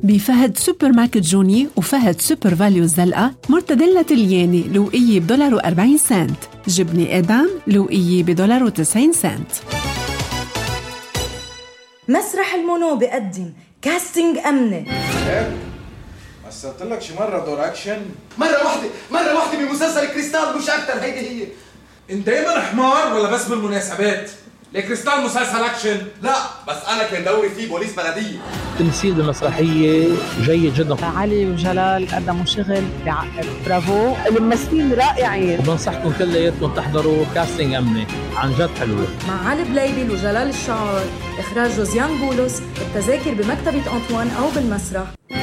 بفهد سوبر ماركت جوني وفهد سوبر فاليو الزلقة مرتدلة الياني لوقية $1.40. جبنة إدام لوقية $1.90. مسرح المونو بقدم كاستنج أمني. مثلت لك شي مرة دور أكشن؟ مرة واحدة بمسلسل كريستال مش أكتر. هيدي هي. انت دايما حمار ولا بس بالمناسبات؟ لكريستال مسلسل أكشن؟ لا بس أنا كان دوري فيه بوليس بلدية. التمثيل بالمسرحية جيد جدا. علي وجلال قدموا شغل بعقل. برافو، الممثلين رائعين. بنصحكم كلياتكم تحضروا كاستنج أمني، عن جد حلوة. مع علي بليبل وجلال الشعار، إخراج جوزيان بولس. التذاكر بمكتبة أنطوان أو بالمسرح.